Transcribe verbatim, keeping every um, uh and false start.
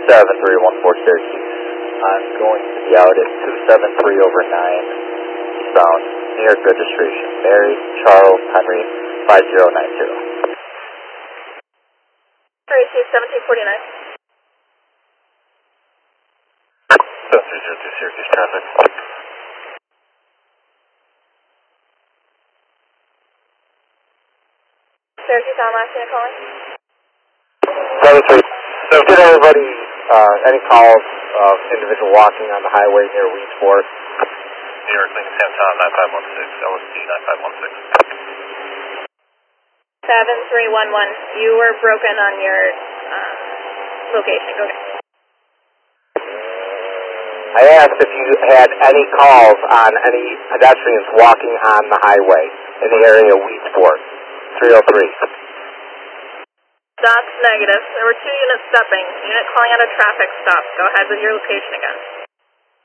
seven three one four Syracuse. I'm going to be out at two seven three over nine, eastbound, New York registration, Mary Charles Henry five zero nine zero. Syracuse seventeen forty-nine. seven three zero two Syracuse traffic. Syracuse on last unit calling. seven three. So did everybody, uh, any calls of individual walking on the highway near Weedsport? New York Lincoln Samtown nine five one six, L S D nine five one six. seven three one one, you were broken on your um, location. Go ahead. I asked if you had any calls on any pedestrians walking on the highway in the area of Weedsport. three oh three. That's negative. There were two units stepping. Unit calling out a traffic stop. Go ahead with your location again.